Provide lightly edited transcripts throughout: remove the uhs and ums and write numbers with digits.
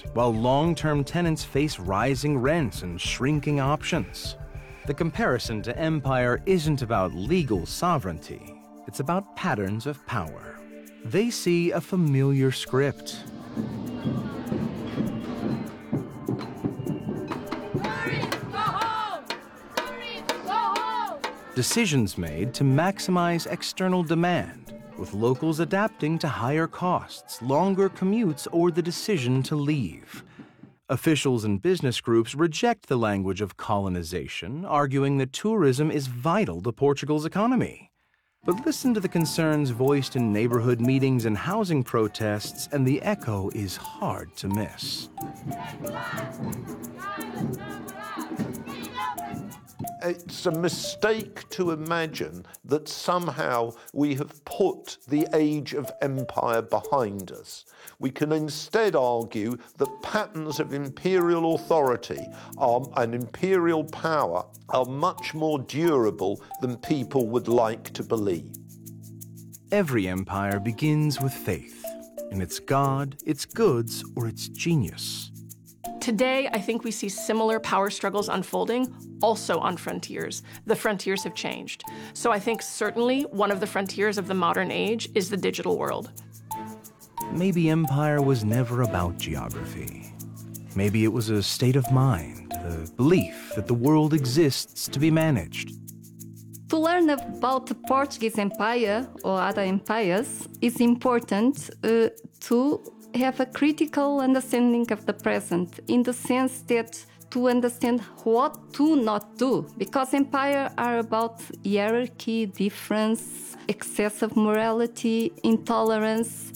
while long-term tenants face rising rents and shrinking options. The comparison to empire isn't about legal sovereignty. It's about patterns of power. They see a familiar script. Decisions made to maximize external demand, with locals adapting to higher costs, longer commutes, or the decision to leave. Officials and business groups reject the language of colonization, arguing that tourism is vital to Portugal's economy. But listen to the concerns voiced in neighborhood meetings and housing protests, and the echo is hard to miss. It's a mistake to imagine that somehow we have put the age of empire behind us. We can instead argue that patterns of imperial authority and imperial power are much more durable than people would like to believe. Every empire begins with faith in its god, its goods, or its genius. Today, I think we see similar power struggles unfolding, also on frontiers. The frontiers have changed. So I think certainly one of the frontiers of the modern age is the digital world. Maybe empire was never about geography. Maybe it was a state of mind, a belief that the world exists to be managed. To learn about the Portuguese Empire or other empires is important to have a critical understanding of the present, in the sense that to understand what to not do, because empires are about hierarchy, difference, excessive morality, intolerance.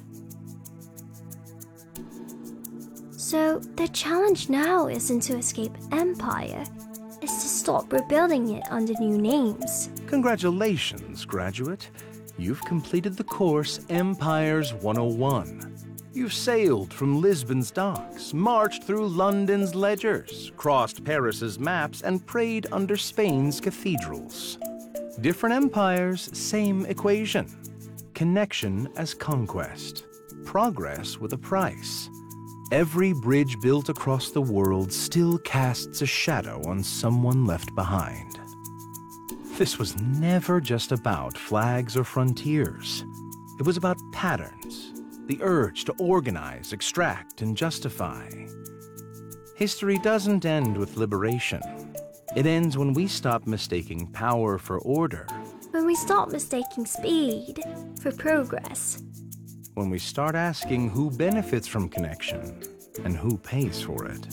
So the challenge now isn't to escape empire, it's to stop rebuilding it under new names. Congratulations, graduate. You've completed the course Empires 101. You've sailed from Lisbon's docks, marched through London's ledgers, crossed Paris's maps, and prayed under Spain's cathedrals. Different empires, same equation. Connection as conquest. Progress with a price. Every bridge built across the world still casts a shadow on someone left behind. This was never just about flags or frontiers. It was about patterns. The urge to organize, extract, and justify. History doesn't end with liberation. It ends when we stop mistaking power for order. When we stop mistaking speed for progress. When we start asking who benefits from connection and who pays for it.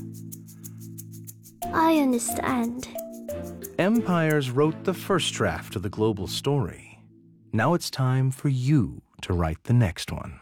I understand. Empires wrote the first draft of the global story. Now it's time for you to write the next one.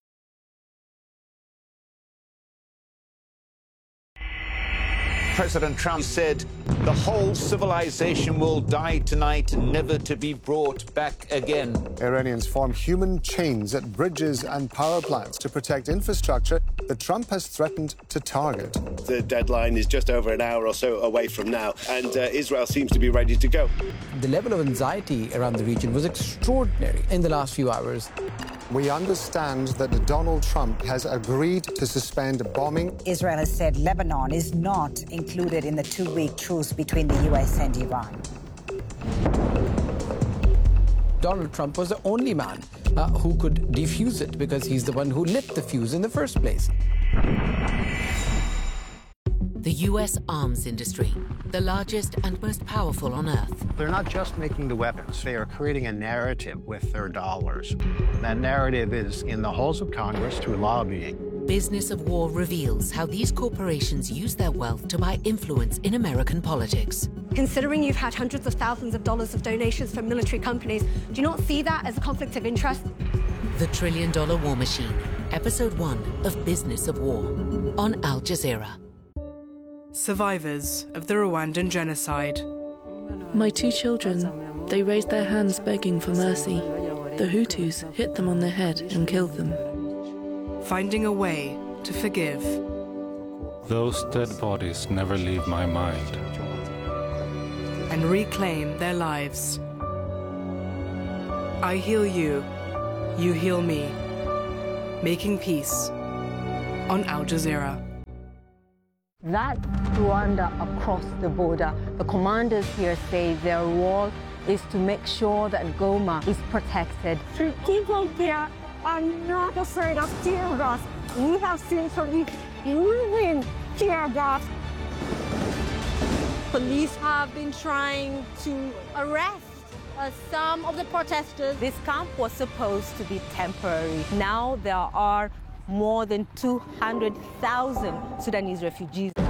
President Trump said the whole civilization will die tonight, never to be brought back again. Iranians form human chains at bridges and power plants to protect infrastructure that Trump has threatened to target. The deadline is just over an hour or so away from now, and Israel seems to be ready to go. The level of anxiety around the region was extraordinary in the last few hours. We understand that Donald Trump has agreed to suspend bombing. Israel has said Lebanon is not included in the two-week truce between the U.S. and Iran. Donald Trump was the only man who could defuse it because he's the one who lit the fuse in the first place. The U.S. arms industry, the largest and most powerful on Earth. They're not just making the weapons, they are creating a narrative with their dollars. That narrative is in the halls of Congress through lobbying. Business of War reveals how these corporations use their wealth to buy influence in American politics. Considering you've had hundreds of thousands of dollars of donations from military companies, do you not see that as a conflict of interest? The $1 Trillion War Machine, Episode 1 of Business of War, on Al Jazeera. Survivors of the Rwandan genocide. My two children, they raised their hands begging for mercy. The Hutus hit them on the head and killed them. Finding a way to forgive. Those dead bodies never leave my mind. And reclaim their lives. I heal you, you heal me. Making peace on Al Jazeera. that Rwanda across the border. The commanders here say their role is to make sure that Goma is protected. The people there are not afraid of tear gas. We have seen police using tear gas. Police have been trying to arrest some of the protesters. This camp was supposed to be temporary. Now there are more than 200,000 Sudanese refugees.